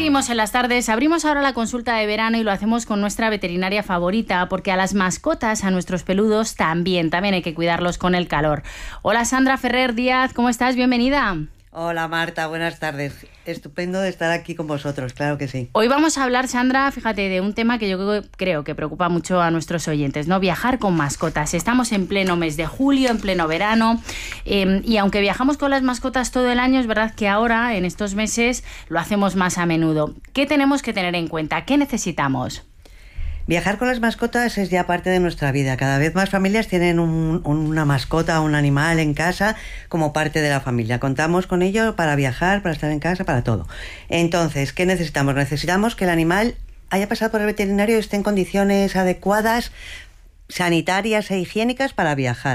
seguimos en las tardes. Abrimos ahora la consulta de verano y lo hacemos con nuestra veterinaria favorita, porque a las mascotas, a nuestros peludos, también hay que cuidarlos con el calor. Hola Sandra Ferrer Díaz, ¿cómo estás? Bienvenida. Hola Marta, buenas tardes. Estupendo de estar aquí con vosotros, claro que sí. Hoy vamos a hablar, Sandra, fíjate, de un tema que yo creo que preocupa mucho a nuestros oyentes, ¿no? Viajar con mascotas. Estamos en pleno mes de julio, en pleno verano, y aunque viajamos con las mascotas todo el año, es verdad que ahora, en estos meses, lo hacemos más a menudo. ¿Qué tenemos que tener en cuenta? ¿Qué necesitamos? Viajar con las mascotas es ya parte de nuestra vida. Cada vez más familias tienen una mascota, un animal en casa como parte de la familia. Contamos con ello para viajar, para estar en casa, para todo. Entonces, ¿qué necesitamos? Necesitamos que el animal haya pasado por el veterinario y esté en condiciones adecuadas, sanitarias e higiénicas para viajar.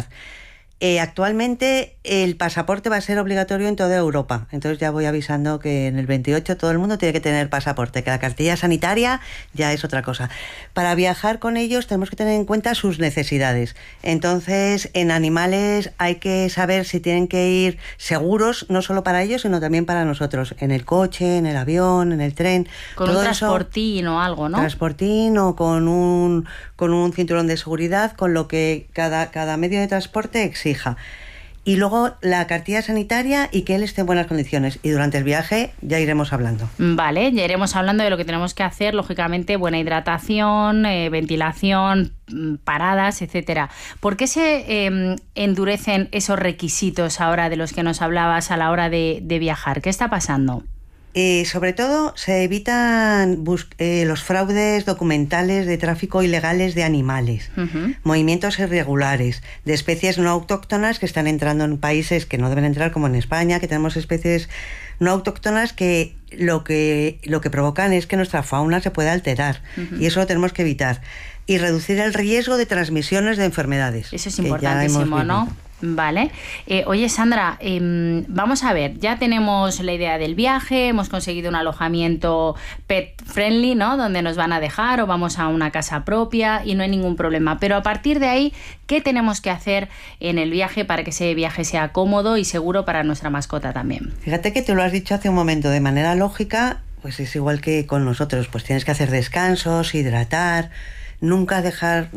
Actualmente el pasaporte va a ser obligatorio en toda Europa, entonces ya voy avisando que en el 28 todo el mundo tiene que tener pasaporte, que la cartilla sanitaria ya es otra cosa. Para viajar con ellos tenemos que tener en cuenta sus necesidades, entonces en animales hay que saber si tienen que ir seguros, no solo para ellos sino también para nosotros, en el coche, en el avión, en el tren. Con todo un transportín o algo, ¿no? Transportín o con un cinturón de seguridad, con lo que cada medio de transporte exige. Y luego la cartilla sanitaria y que él esté en buenas condiciones. Y durante el viaje ya iremos hablando. Vale, ya iremos hablando de lo que tenemos que hacer, lógicamente, buena hidratación, ventilación, paradas, etcétera. ¿Por qué se endurecen esos requisitos ahora de los que nos hablabas a la hora de viajar? ¿Qué está pasando? Sobre todo se evitan los fraudes documentales de tráfico ilegales de animales, movimientos irregulares, de especies no autóctonas que están entrando en países que no deben entrar, como en España, que tenemos especies no autóctonas que lo que provocan es que nuestra fauna se pueda alterar, y eso lo tenemos que evitar. Y reducir el riesgo de transmisiones de enfermedades. Eso es importantísimo, ¿no? Vale. Oye, Sandra, vamos a ver, ya tenemos la idea del viaje, hemos conseguido un alojamiento pet friendly, ¿no? Donde nos van a dejar o vamos a una casa propia y no hay ningún problema. Pero a partir de ahí, ¿qué tenemos que hacer en el viaje para que ese viaje sea cómodo y seguro para nuestra mascota también? Fíjate que tú lo has dicho hace un momento de manera lógica, pues es igual que con nosotros, pues tienes que hacer descansos, hidratar, nunca dejar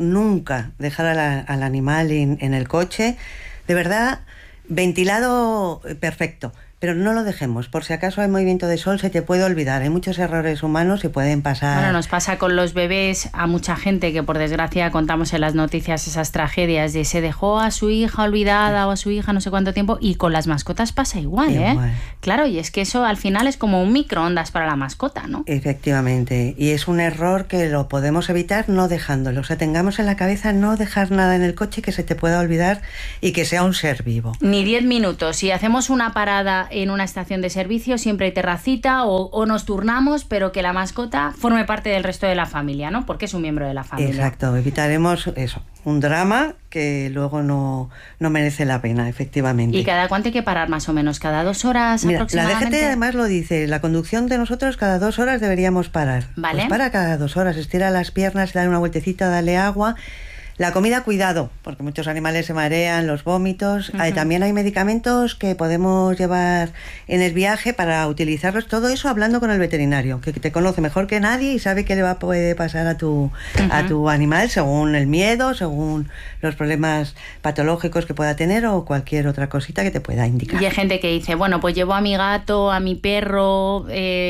al animal en el coche. De verdad, ventilado perfecto, pero no lo dejemos. Por si acaso hay movimiento de sol, se te puede olvidar. Hay muchos errores humanos y pueden pasar. Bueno, nos pasa con los bebés a mucha gente que por desgracia contamos en las noticias esas tragedias de se dejó a su hija olvidada o a su hija no sé cuánto tiempo, y con las mascotas pasa igual, ¿eh? Claro, y es que eso al final es como un microondas para la mascota, ¿no? Efectivamente, y es un error que lo podemos evitar no dejándolo. O sea, tengamos en la cabeza no dejar nada en el coche que se te pueda olvidar y que sea un ser vivo. Ni 10 minutos. Si hacemos una parada en una estación de servicio, siempre hay terracita o nos turnamos, pero que la mascota forme parte del resto de la familia, ¿no? Porque es un miembro de la familia. Exacto, evitaremos eso, un drama que luego no merece la pena, efectivamente. ¿Y cada cuánto hay que parar más o menos? ¿Cada 2 horas? Mira, aproximadamente? La DGT además lo dice, la conducción de nosotros cada 2 horas deberíamos parar. Vale. Pues para cada 2 horas, estira las piernas, dale una vueltecita, dale agua. La comida, cuidado, porque muchos animales se marean, los vómitos. También hay medicamentos que podemos llevar en el viaje para utilizarlos. Todo eso hablando con el veterinario, que te conoce mejor que nadie y sabe qué le va a poder pasar a tu animal según el miedo, según los problemas patológicos que pueda tener o cualquier otra cosita que te pueda indicar. Y hay gente que dice, bueno, pues llevo a mi gato, a mi perro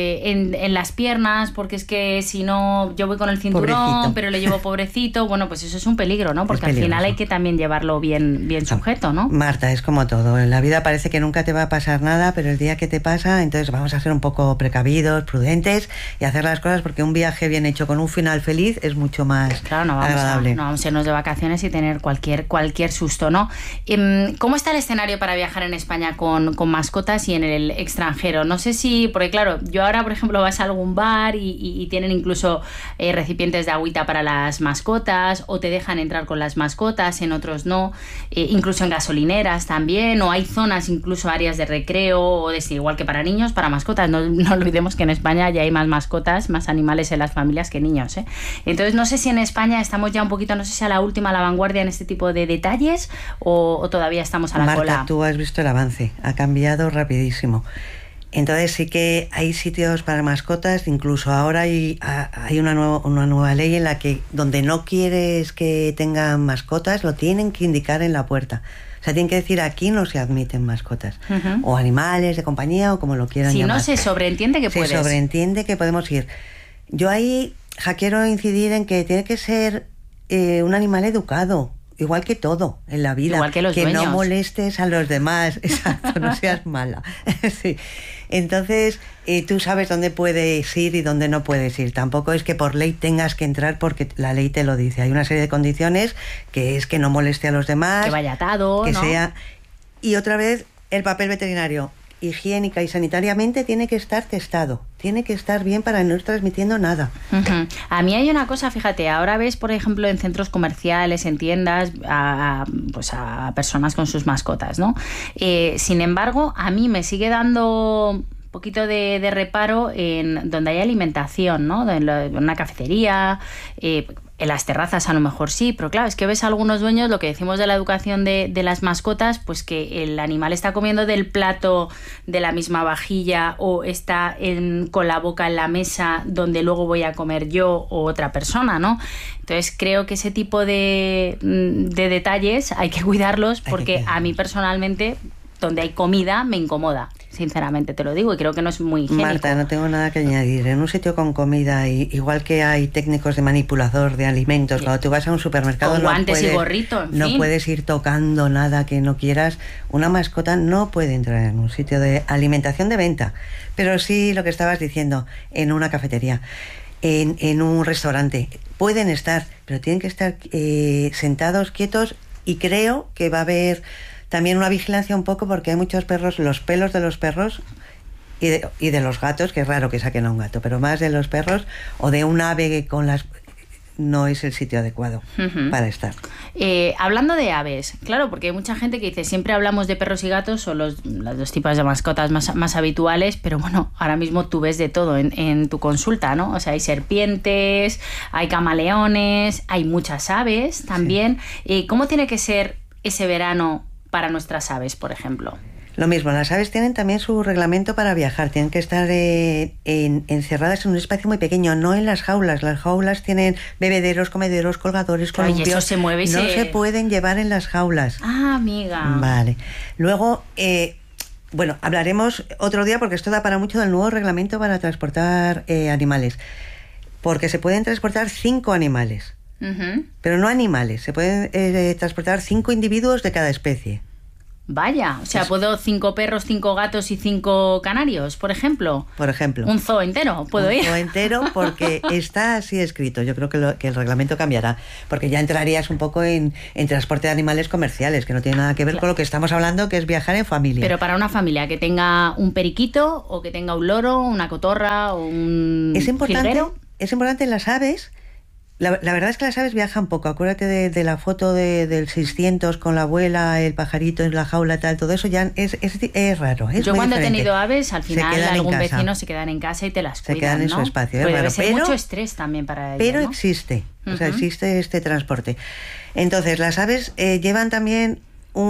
en las piernas, porque es que si no, yo voy con el cinturón, pobrecito. Pero le llevo pobrecito. Bueno, pues eso es un peligro, ¿no? Porque al final hay que también llevarlo bien sujeto, ¿no? Marta, es como todo. En la vida parece que nunca te va a pasar nada, pero el día que te pasa, entonces vamos a ser un poco precavidos, prudentes y hacer las cosas, porque un viaje bien hecho con un final feliz es mucho más agradable. No vamos a irnos de vacaciones y tener cualquier susto, ¿no? ¿Cómo está el escenario para viajar en España con mascotas y en el extranjero? No sé si, porque claro, yo ahora, por ejemplo, vas a algún bar y tienen incluso recipientes de agüita para las mascotas, o te dejan entrar con las mascotas, en otros no, incluso en gasolineras también, o hay zonas, incluso áreas de recreo, o igual que para niños, para mascotas. No olvidemos que en España ya hay más mascotas, más animales en las familias que niños, ¿eh? Entonces no sé si en España estamos ya un poquito, no sé si a la última, a la vanguardia en este tipo de detalles, o todavía estamos a la cola. Marta, tú has visto el avance, ha cambiado rapidísimo. Entonces sí que hay sitios para mascotas, incluso ahora hay una nueva ley en la que donde no quieres que tengan mascotas, lo tienen que indicar en la puerta. O sea, tienen que decir aquí no se admiten mascotas. O animales de compañía o como lo quieran llamar. Si no, se sobreentiende que puedes. Se sobreentiende que podemos ir. Yo ahí quiero incidir en que tiene que ser un animal educado. Igual que todo en la vida. Igual que los dueños. No molestes a los demás. Exacto, no seas mala. Sí. Entonces, tú sabes dónde puedes ir y dónde no puedes ir. Tampoco es que por ley tengas que entrar porque la ley te lo dice. Hay una serie de condiciones que es que no moleste a los demás. Que vaya atado, que ¿no? sea. Y otra vez, el papel veterinario. Higiénica y sanitariamente tiene que estar testado, tiene que estar bien para no ir transmitiendo nada. A mí hay una cosa, fíjate, ahora ves, por ejemplo, en centros comerciales, en tiendas, a personas con sus mascotas, ¿no? Sin embargo, a mí me sigue dando un poquito de reparo en donde hay alimentación, ¿no? En una cafetería, en las terrazas a lo mejor sí, pero claro, es que ves a algunos dueños, lo que decimos de la educación de las mascotas, pues que el animal está comiendo del plato de la misma vajilla o está con la boca en la mesa donde luego voy a comer yo o otra persona, ¿no? Entonces creo que ese tipo de detalles hay que cuidarlos porque a mí personalmente, donde hay comida, me incomoda. Sinceramente te lo digo, y creo que no es muy higiénico. Marta, no tengo nada que añadir. En un sitio con comida, igual que hay técnicos de manipulador de alimentos, cuando tú vas a un supermercado con guantes y gorrito, en fin. No puedes ir tocando nada que no quieras. Una mascota no puede entrar en un sitio de alimentación de venta, pero sí lo que estabas diciendo, en una cafetería, en un restaurante. Pueden estar, pero tienen que estar sentados, quietos, y creo que va a haber también una vigilancia un poco porque hay muchos perros, los pelos de los perros y de los gatos, que es raro que saquen a un gato, pero más de los perros o de un ave con las... no es el sitio adecuado para estar. Hablando de aves, claro, porque hay mucha gente que dice, siempre hablamos de perros y gatos, son los dos tipos de mascotas más habituales, pero bueno, ahora mismo tú ves de todo en tu consulta, ¿no? O sea, hay serpientes, hay camaleones, hay muchas aves también. Sí. ¿Cómo tiene que ser ese verano para nuestras aves, por ejemplo? Lo mismo, las aves tienen también su reglamento para viajar, tienen que estar encerradas en un espacio muy pequeño, no en las jaulas. Las jaulas tienen bebederos, comederos, colgadores, columpios. Y eso se mueve y no se pueden llevar en las jaulas. Ah, amiga. Vale. Luego, bueno, hablaremos otro día porque esto da para mucho del nuevo reglamento para transportar animales. Porque se pueden transportar 5 animales. Pero no animales, se pueden transportar 5 individuos de cada especie. Vaya, o sea, ¿puedo 5 perros, 5 gatos y 5 canarios, por ejemplo? Por ejemplo. ¿Un zoo entero puedo ir? Un zoo entero porque está así escrito. Yo creo que el reglamento cambiará, porque ya entrarías un poco en transporte de animales comerciales, que no tiene nada que ver con lo que estamos hablando, que es viajar en familia. Pero para una familia que tenga un periquito o que tenga un loro, una cotorra o un jilguero. Es importante en las aves. La verdad es que las aves viajan poco. Acuérdate de la foto del 600 con la abuela, el pajarito en la jaula, tal, todo eso ya es raro. Yo cuando diferente. He tenido aves, al final algún vecino se quedan en casa y te las cuidan, se quedan en su espacio. Puede debe ser mucho estrés también para ellos, pero ¿no? existe, o sea, existe este transporte. Entonces, las aves llevan también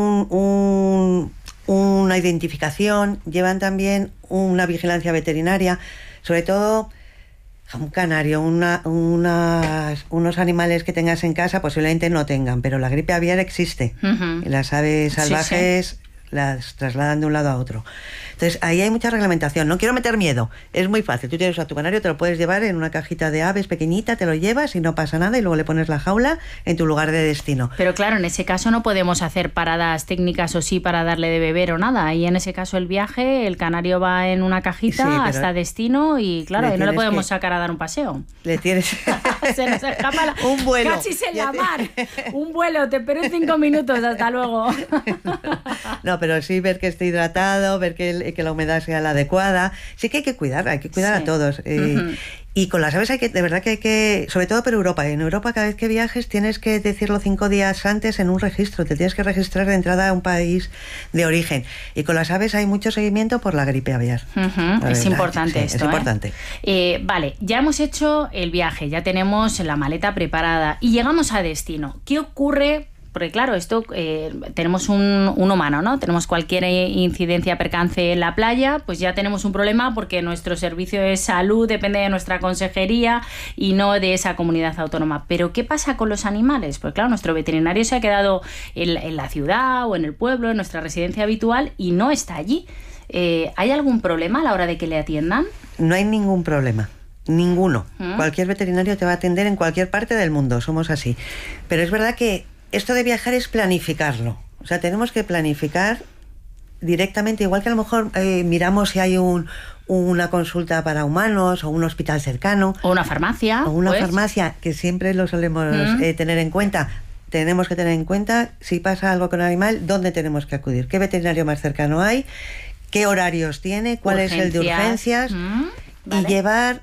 una identificación, llevan también una vigilancia veterinaria, sobre todo... Un canario, unos animales que tengas en casa posiblemente no tengan, pero la gripe aviar existe. Las aves salvajes las trasladan de un lado a otro. Entonces, ahí hay mucha reglamentación. No quiero meter miedo. Es muy fácil. Tú tienes a tu canario, te lo puedes llevar en una cajita de aves pequeñita, te lo llevas y no pasa nada y luego le pones la jaula en tu lugar de destino. Pero claro, en ese caso no podemos hacer paradas técnicas o sí para darle de beber o nada. Y en ese caso el viaje, el canario va en una cajita hasta destino y claro, y no le podemos sacar a dar un paseo. Le tienes... Se nos escapa un vuelo. Cachis en la mar. Un vuelo, te espero 5 minutos, hasta luego. No, pero sí ver que esté hidratado, ver que la humedad sea la adecuada. Sí que hay que cuidar a todos. Y con las aves de verdad que hay que, sobre todo por Europa. En Europa cada vez que viajes tienes que decirlo 5 días antes en un registro. Te tienes que registrar de entrada a un país de origen. Y con las aves hay mucho seguimiento por la gripe aviar. Es importante esto. Es importante. Vale, ya hemos hecho el viaje, ya tenemos la maleta preparada y llegamos a destino. ¿Qué ocurre Porque claro, esto tenemos un humano, ¿no? Tenemos cualquier incidencia, percance en la playa, pues ya tenemos un problema porque nuestro servicio de salud depende de nuestra consejería y no de esa comunidad autónoma. Pero ¿qué pasa con los animales? Pues claro, nuestro veterinario se ha quedado en la ciudad o en el pueblo, en nuestra residencia habitual y no está allí. ¿Hay algún problema a la hora de que le atiendan? No hay ningún problema. Ninguno. Cualquier veterinario te va a atender en cualquier parte del mundo, somos así. Pero es verdad que esto de viajar es planificarlo. O sea, tenemos que planificar directamente, igual que a lo mejor miramos si hay una consulta para humanos o un hospital cercano. O una farmacia. O una farmacia, que siempre lo solemos tener en cuenta. Tenemos que tener en cuenta, si pasa algo con el animal, dónde tenemos que acudir, qué veterinario más cercano hay, qué horarios tiene, cuál es el de urgencias. Vale. Y llevar...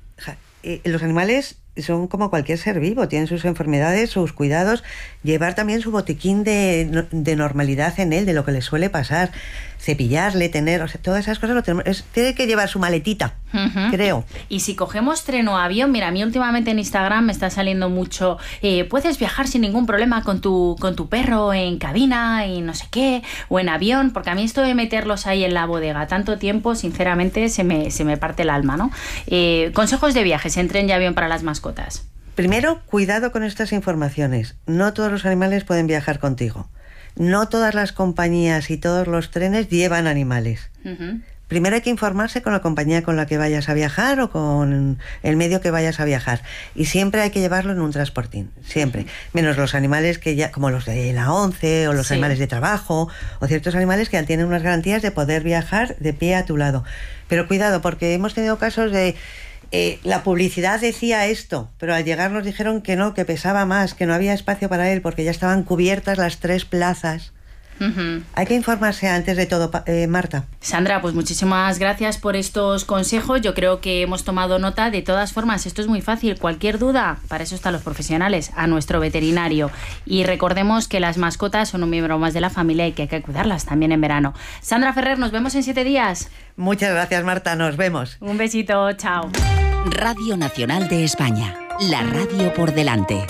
los animales son como cualquier ser vivo, tienen sus enfermedades, sus cuidados, llevar también su botiquín de normalidad en él, de lo que le suele pasar, cepillarle, tener, o sea, todas esas cosas lo tenemos, tiene que llevar su maletita, creo. Y si cogemos tren o avión, mira, a mí últimamente en Instagram me está saliendo mucho, puedes viajar sin ningún problema con tu perro en cabina y no sé qué, o en avión, porque a mí esto de meterlos ahí en la bodega tanto tiempo, sinceramente, se me parte el alma, ¿no? Consejos de viajes en tren y avión para las mascotas. Primero, cuidado con estas informaciones. No todos los animales pueden viajar contigo. No todas las compañías y todos los trenes llevan animales. Primero hay que informarse con la compañía con la que vayas a viajar o con el medio que vayas a viajar. Y siempre hay que llevarlo en un transportín, siempre. Menos los animales que ya, como los de la ONCE o los animales de trabajo o ciertos animales que tienen unas garantías de poder viajar de pie a tu lado. Pero cuidado, porque hemos tenido casos de... la publicidad decía esto, pero al llegar nos dijeron que no, que pesaba más, que no había espacio para él porque ya estaban cubiertas las 3 plazas. Hay que informarse antes de todo, Marta. Sandra, pues muchísimas gracias por estos consejos. Yo creo que hemos tomado nota. De todas formas, esto es muy fácil. Cualquier duda, para eso están los profesionales, a nuestro veterinario. Y recordemos que las mascotas son un miembro más de la familia y que hay que cuidarlas también en verano. Sandra Ferrer, nos vemos en 7 días. Muchas gracias, Marta. Nos vemos. Un besito. Chao. Radio Nacional de España. La radio por delante.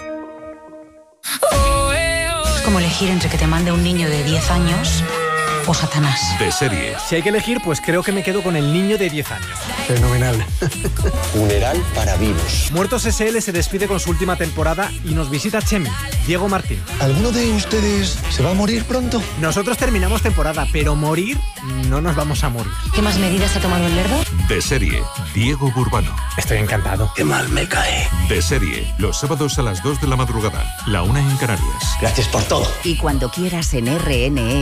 Es como elegir entre que te mande un niño de 10 años o Satanás. De serie. Si hay que elegir, pues creo que me quedo con el niño de 10 años. Fenomenal. Funeral para vivos. Muertos S.L. se despide con su última temporada y nos visita Chemi, Diego Martín. ¿Alguno de ustedes se va a morir pronto? Nosotros terminamos temporada, pero morir no nos vamos a morir. ¿Qué más medidas ha tomado el Lerdo? De serie. Diego Burbano. Estoy encantado. Qué mal me cae. De serie. Los sábados a las 2 de la madrugada. La 1 en Canarias. Gracias por todo. Y cuando quieras en RNE.